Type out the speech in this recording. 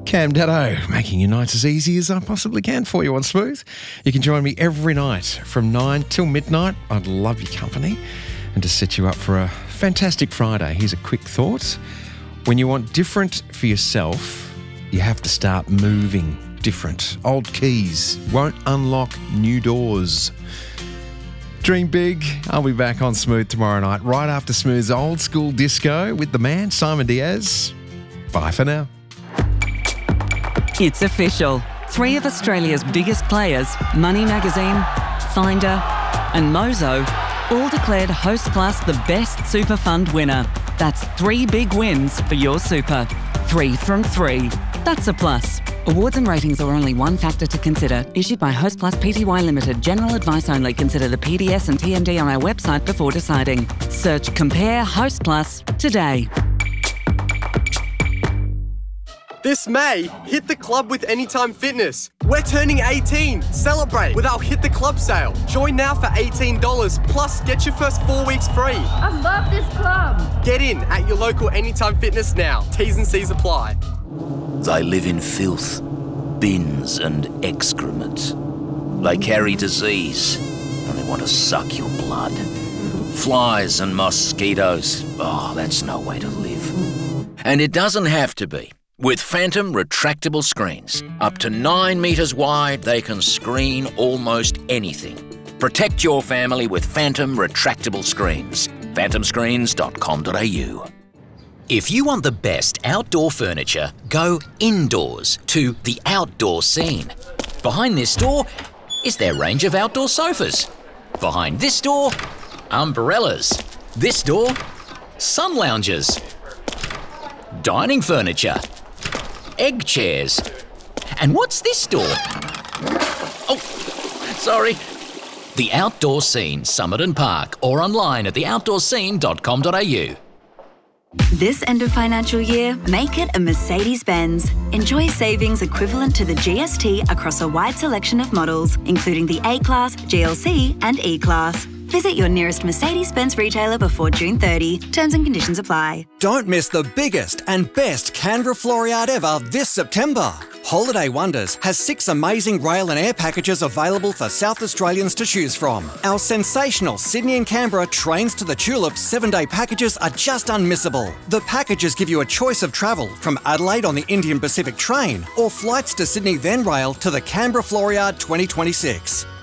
Cam Daddo, making your nights as easy as I possibly can for you on Smooth. You can join me every night from 9 till midnight. I'd love your company and to set you up for a fantastic Friday. Here's a quick thought. When you want different for yourself, you have to start moving different. Old keys won't unlock new doors. Dream big. I'll be back on Smooth tomorrow night, right after Smooth's old school disco with the man, Simon Diaz. Bye for now. It's official. 3 of Australia's biggest players, Money Magazine, Finder and Mozo, all declared Hostplus the best super fund winner. That's 3 big wins for your super. 3 from 3. That's a plus. Awards and ratings are only one factor to consider. Issued by Hostplus Pty Limited. General advice only. Consider the PDS and TMD on our website before deciding. Search Compare Hostplus today. This May, hit the club with Anytime Fitness. We're turning 18. Celebrate with our Hit the Club sale. Join now for $18, plus get your first 4 weeks free. I love this club. Get in at your local Anytime Fitness now. T's and C's apply. They live in filth, bins and excrement. They carry disease and they want to suck your blood. Flies and mosquitoes. Oh, that's no way to live. And it doesn't have to be. With Phantom retractable screens, up to 9 metres wide, they can screen almost anything. Protect your family with Phantom retractable screens. phantomscreens.com.au. If you want the best outdoor furniture, go indoors to The Outdoor Scene. Behind this door is their range of outdoor sofas. Behind this door, umbrellas. This door, sun loungers. Dining furniture. Egg chairs. And what's this door? Oh, sorry. The Outdoor Scene, Somerton Park, or online at theoutdoorscene.com.au. This end of financial year, make it a Mercedes-Benz. Enjoy savings equivalent to the GST across a wide selection of models, including the A-Class, GLC and E-Class. Visit your nearest Mercedes-Benz retailer before June 30. Terms and conditions apply. Don't miss the biggest and best Canberra Floriade ever this September. Holiday Wonders has 6 amazing rail and air packages available for South Australians to choose from. Our sensational Sydney and Canberra Trains to the Tulips 7-day packages are just unmissable. The packages give you a choice of travel from Adelaide on the Indian Pacific train or flights to Sydney then rail to the Canberra Floriade 2026.